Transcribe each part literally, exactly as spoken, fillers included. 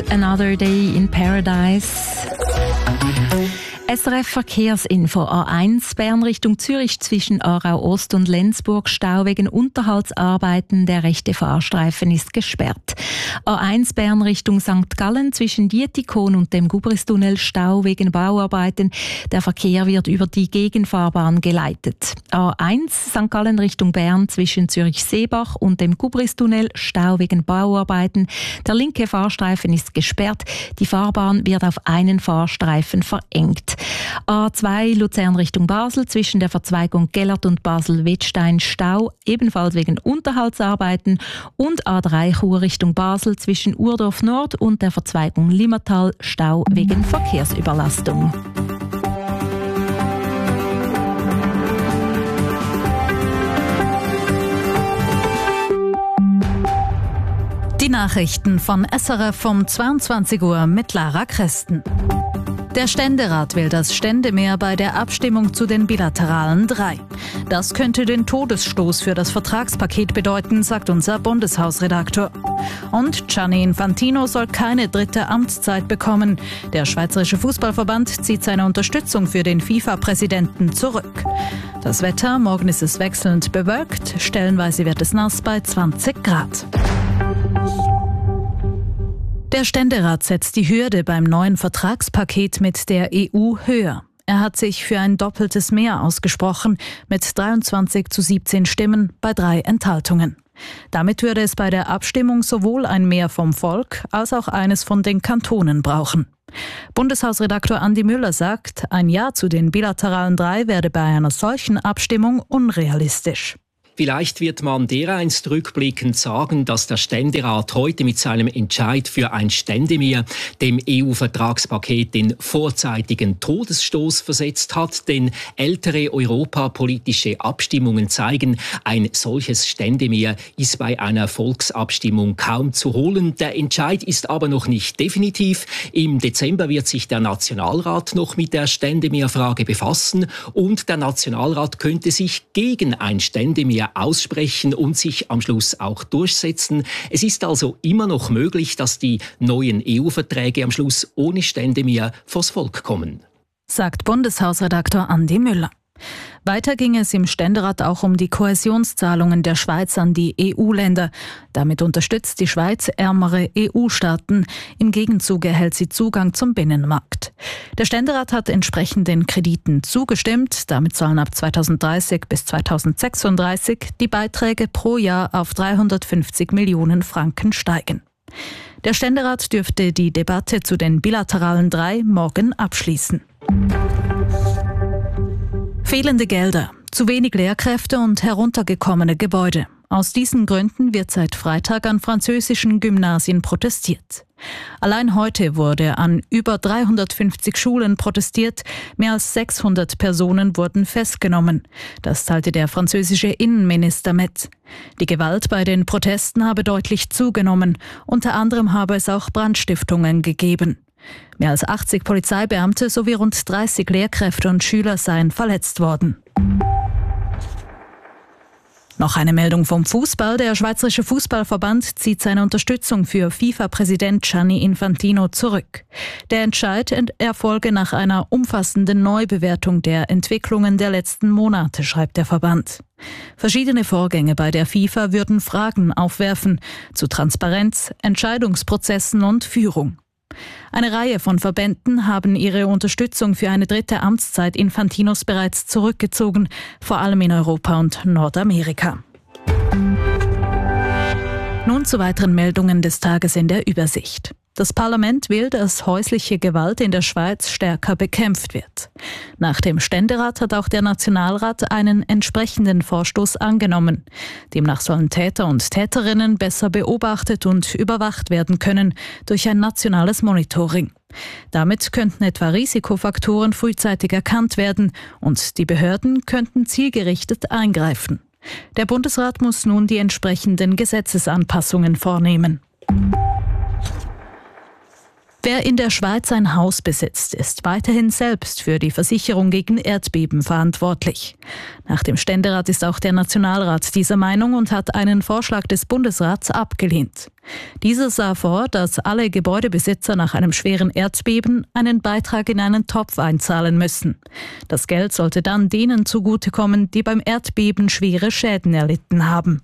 Another Day in Paradise. S R F Verkehrsinfo A eins Bern Richtung Zürich zwischen Aarau Ost und Lenzburg Stau wegen Unterhaltsarbeiten. Der rechte Fahrstreifen ist gesperrt. A eins Bern Richtung Sankt Gallen zwischen Dietikon und dem Gubristunnel Stau wegen Bauarbeiten. Der Verkehr wird über die Gegenfahrbahn geleitet. A eins Sankt Gallen Richtung Bern zwischen Zürich-Seebach und dem Gubristunnel Stau wegen Bauarbeiten. Der linke Fahrstreifen ist gesperrt. Die Fahrbahn wird auf einen Fahrstreifen verengt. A zwei Luzern Richtung Basel zwischen der Verzweigung Gellert und Basel-Wettstein Stau, ebenfalls wegen Unterhaltsarbeiten. Und A drei Chur Richtung Basel zwischen Urdorf Nord und der Verzweigung Limmatal Stau wegen Verkehrsüberlastung. Die Nachrichten von S R F um zweiundzwanzig Uhr mit Lara Christen. Der Ständerat will das Ständemeer bei der Abstimmung zu den bilateralen drei. Das könnte den Todesstoß für das Vertragspaket bedeuten, sagt unser Bundeshausredaktor. Und Gianni Infantino soll keine dritte Amtszeit bekommen. Der Schweizerische Fußballverband zieht seine Unterstützung für den FIFA-Präsidenten zurück. Das Wetter, morgen ist es wechselnd bewölkt, stellenweise wird es nass bei zwanzig Grad. Der Ständerat setzt die Hürde beim neuen Vertragspaket mit der E U höher. Er hat sich für ein doppeltes Mehr ausgesprochen, mit dreiundzwanzig zu siebzehn Stimmen bei drei Enthaltungen. Damit würde es bei der Abstimmung sowohl ein Mehr vom Volk als auch eines von den Kantonen brauchen. Bundeshausredaktor Andi Müller sagt, ein Ja zu den bilateralen drei werde bei einer solchen Abstimmung unrealistisch. Vielleicht wird man dereinst rückblickend sagen, dass der Ständerat heute mit seinem Entscheid für ein Ständemeer dem E U-Vertragspaket den vorzeitigen Todesstoß versetzt hat, denn ältere europapolitische Abstimmungen zeigen, ein solches Ständemeer ist bei einer Volksabstimmung kaum zu holen. Der Entscheid ist aber noch nicht definitiv. Im Dezember wird sich der Nationalrat noch mit der Ständemeerfrage befassen und der Nationalrat könnte sich gegen ein Ständemeer aussprechen und sich am Schluss auch durchsetzen. Es ist also immer noch möglich, dass die neuen E U-Verträge am Schluss ohne Ständemeer vors Volk kommen, sagt Bundeshausredaktor Andi Müller. Weiter ging es im Ständerat auch um die Kohäsionszahlungen der Schweiz an die E U-Länder. Damit unterstützt die Schweiz ärmere E U-Staaten. Im Gegenzug erhält sie Zugang zum Binnenmarkt. Der Ständerat hat entsprechend den Krediten zugestimmt. Damit sollen ab zweitausenddreißig bis zweitausendsechsunddreißig die Beiträge pro Jahr auf dreihundertfünfzig Millionen Franken steigen. Der Ständerat dürfte die Debatte zu den bilateralen drei morgen abschließen. Fehlende Gelder, zu wenig Lehrkräfte und heruntergekommene Gebäude. Aus diesen Gründen wird seit Freitag an französischen Gymnasien protestiert. Allein heute wurde an über dreihundertfünfzig Schulen protestiert. Mehr als sechshundert Personen wurden festgenommen. Das teilte der französische Innenminister mit. Die Gewalt bei den Protesten habe deutlich zugenommen. Unter anderem habe es auch Brandstiftungen gegeben. Mehr als achtzig Polizeibeamte sowie rund dreißig Lehrkräfte und Schüler seien verletzt worden. Noch eine Meldung vom Fußball. Der Schweizerische Fußballverband zieht seine Unterstützung für FIFA-Präsident Gianni Infantino zurück. Der Entscheid erfolge nach einer umfassenden Neubewertung der Entwicklungen der letzten Monate, schreibt der Verband. Verschiedene Vorgänge bei der FIFA würden Fragen aufwerfen zu Transparenz, Entscheidungsprozessen und Führung. Eine Reihe von Verbänden haben ihre Unterstützung für eine dritte Amtszeit Infantinos bereits zurückgezogen, vor allem in Europa und Nordamerika. Nun zu weiteren Meldungen des Tages in der Übersicht. Das Parlament will, dass häusliche Gewalt in der Schweiz stärker bekämpft wird. Nach dem Ständerat hat auch der Nationalrat einen entsprechenden Vorstoß angenommen. Demnach sollen Täter und Täterinnen besser beobachtet und überwacht werden können durch ein nationales Monitoring. Damit könnten etwa Risikofaktoren frühzeitig erkannt werden und die Behörden könnten zielgerichtet eingreifen. Der Bundesrat muss nun die entsprechenden Gesetzesanpassungen vornehmen. Wer in der Schweiz ein Haus besitzt, ist weiterhin selbst für die Versicherung gegen Erdbeben verantwortlich. Nach dem Ständerat ist auch der Nationalrat dieser Meinung und hat einen Vorschlag des Bundesrats abgelehnt. Dieser sah vor, dass alle Gebäudebesitzer nach einem schweren Erdbeben einen Beitrag in einen Topf einzahlen müssen. Das Geld sollte dann denen zugutekommen, die beim Erdbeben schwere Schäden erlitten haben.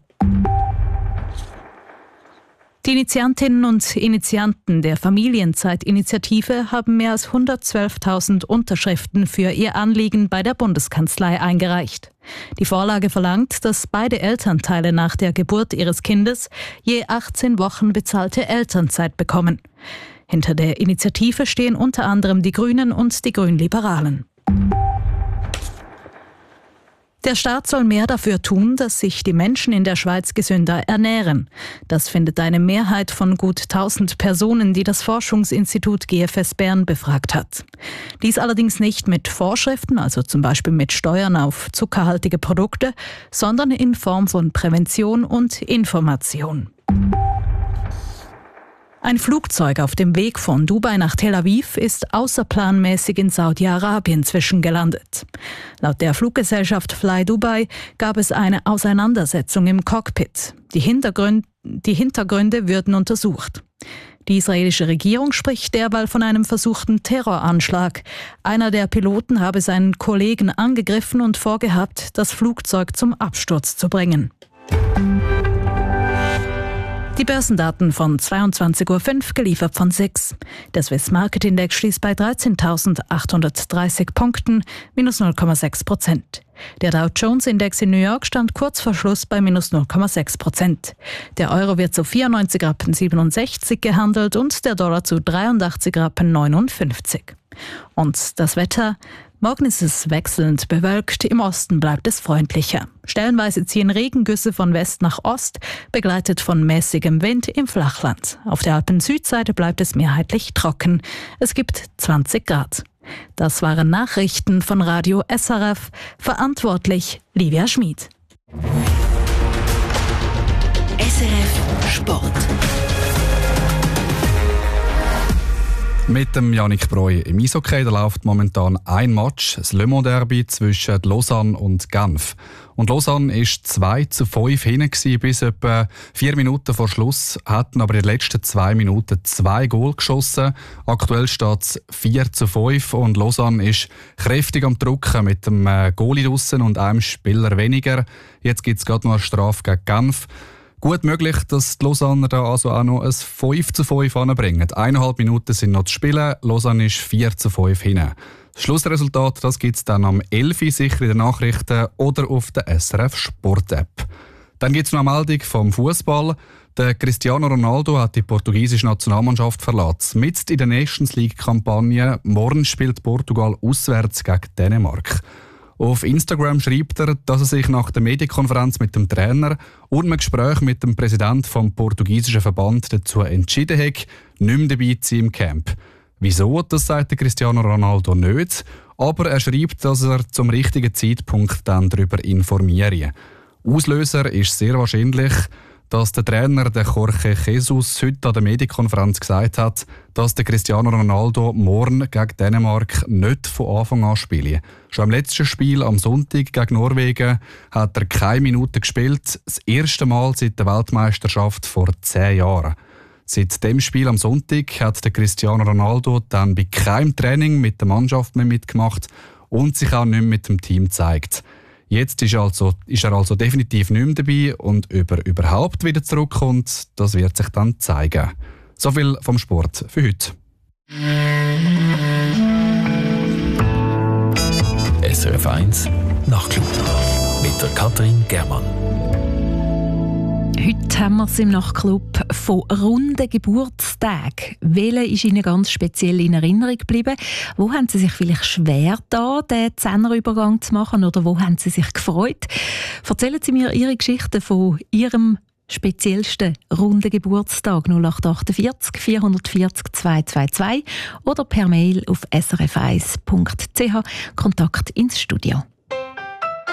Die Initiantinnen und Initianten der Familienzeitinitiative haben mehr als hundertzwölftausend Unterschriften für ihr Anliegen bei der Bundeskanzlei eingereicht. Die Vorlage verlangt, dass beide Elternteile nach der Geburt ihres Kindes je achtzehn Wochen bezahlte Elternzeit bekommen. Hinter der Initiative stehen unter anderem die Grünen und die Grünliberalen. Der Staat soll mehr dafür tun, dass sich die Menschen in der Schweiz gesünder ernähren. Das findet eine Mehrheit von gut tausend Personen, die das Forschungsinstitut G F S Bern befragt hat. Dies allerdings nicht mit Vorschriften, also zum Beispiel mit Steuern auf zuckerhaltige Produkte, sondern in Form von Prävention und Information. Ein Flugzeug auf dem Weg von Dubai nach Tel Aviv ist außerplanmäßig in Saudi-Arabien zwischengelandet. Laut der Fluggesellschaft Fly Dubai gab es eine Auseinandersetzung im Cockpit. Die Hintergründe, die Hintergründe würden untersucht. Die israelische Regierung spricht derweil von einem versuchten Terroranschlag. Einer der Piloten habe seinen Kollegen angegriffen und vorgehabt, das Flugzeug zum Absturz zu bringen. Die Börsendaten von zweiundzwanzig Uhr fünf, geliefert von S I X. Der Swiss Market Index schließt bei dreizehntausendachthundertdreißig Punkten, minus null Komma sechs Prozent. Der Dow Jones Index in New York stand kurz vor Schluss bei minus null Komma sechs Prozent. Der Euro wird zu vierundneunzig Rappen siebenundsechzig gehandelt und der Dollar zu dreiundachtzig Rappen neunundfünfzig. Und das Wetter? Morgen ist es wechselnd bewölkt, im Osten bleibt es freundlicher. Stellenweise ziehen Regengüsse von West nach Ost, begleitet von mäßigem Wind im Flachland. Auf der Alpen-Südseite bleibt es mehrheitlich trocken. Es gibt zwanzig Grad. Das waren Nachrichten von Radio S R F, verantwortlich Livia Schmid. S R F Sport. Mit dem Yannick Breu im Eishockey, da läuft momentan ein Match, das Le Mans Derby zwischen Lausanne und Genf. Und Lausanne war zwei zu fünf hinten bis etwa vier Minuten vor Schluss, hatten aber in den letzten zwei Minuten zwei Goal geschossen. Aktuell steht es vier zu fünf und Lausanne ist kräftig am Drucken mit dem Goalie draussen und einem Spieler weniger. Jetzt gibt es gerade noch eine Strafe gegen Genf. Gut möglich, dass die Lausanner da also auch noch ein fünf zu fünf anbringen. Eineinhalb Minuten sind noch zu spielen, Lausanne ist vier zu fünf hinten. Das Schlussresultat gibt es dann am elf Uhr sicher in den Nachrichten oder auf der S R F Sport App. Dann gibt es noch eine Meldung vom Fußball. Der Cristiano Ronaldo hat die portugiesische Nationalmannschaft verlassen. Mitten in der Nations League-Kampagne. Morgen spielt Portugal auswärts gegen Dänemark. Auf Instagram schreibt er, dass er sich nach der Medienkonferenz mit dem Trainer und einem Gespräch mit dem Präsidenten vom portugiesischen Verband dazu entschieden hat, nicht mehr dabei zu sein im Camp. Wieso, das sagt der Cristiano Ronaldo nicht, aber er schreibt, dass er zum richtigen Zeitpunkt dann darüber informiere. Auslöser ist sehr wahrscheinlich, dass der Trainer, der Jorge Jesus, heute an der Medienkonferenz gesagt hat, dass der Cristiano Ronaldo morgen gegen Dänemark nicht von Anfang an spiele. Schon im letzten Spiel am Sonntag gegen Norwegen hat er keine Minute gespielt, das erste Mal seit der Weltmeisterschaft vor zehn Jahren. Seit dem Spiel am Sonntag hat der Cristiano Ronaldo dann bei keinem Training mit der Mannschaft mehr mitgemacht und sich auch nicht mehr mit dem Team gezeigt. Jetzt ist er, also, ist er also definitiv nicht mehr dabei und ob er überhaupt wieder zurückkommt, das wird sich dann zeigen. So viel vom Sport für heute. S R F eins Nachtclub mit der Katrin Germann. Heute haben wir es im Nachtclub von runden Geburtstagen. Welche ist Ihnen ganz speziell in Erinnerung geblieben? Wo haben Sie sich vielleicht schwer getan, den Zehnerübergang zu machen, oder wo haben Sie sich gefreut? Erzählen Sie mir Ihre Geschichte von Ihrem speziellsten runden Geburtstag null acht achtundvierzig vierhundertvierzig zweihundertzweiundzwanzig oder per Mail auf s r f eins punkt c h. Kontakt ins Studio.